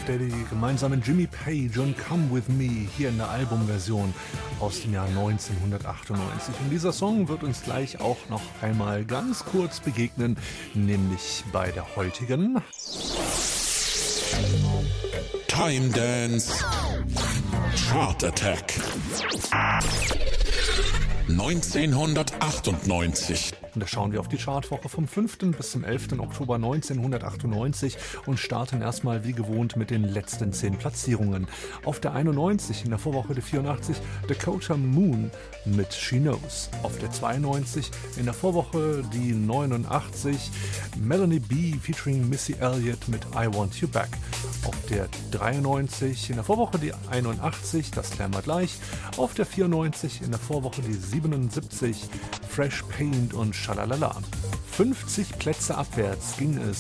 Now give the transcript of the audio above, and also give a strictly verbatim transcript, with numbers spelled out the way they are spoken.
der die gemeinsamen Jimmy Page und Come With Me hier in der Albumversion aus dem Jahr neunzehnhundertachtundneunzig. Und dieser Song wird uns gleich auch noch einmal ganz kurz begegnen, nämlich bei der heutigen Time Dance Chart Attack neunzehnhundertachtundneunzig. Und da schauen wir auf die Chartwoche vom fünften bis zum elften Oktober neunzehnhundertachtundneunzig und starten erstmal wie gewohnt mit den letzten zehn Platzierungen. Auf der einundneunzig, in der Vorwoche der vierundachtzig, Dakota Moon mit She Knows. Auf der zweiundneunzig, in der Vorwoche die neunundachtzig, Melanie B. featuring Missy Elliott mit I Want You Back. Auf der dreiundneunzig, in der Vorwoche die einundachtzig, das klären wir gleich. Auf der vierundneunzig, in der Vorwoche die siebenundsiebzig, Fresh Paint und Schalalala. fünfzig Plätze abwärts ging es